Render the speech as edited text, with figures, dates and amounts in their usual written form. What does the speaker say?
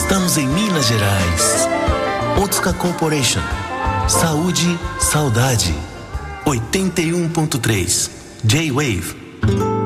Estamos em Minas Gerais. Otsuka Corporation. Saúde, saudade. 81.3 J-Wave.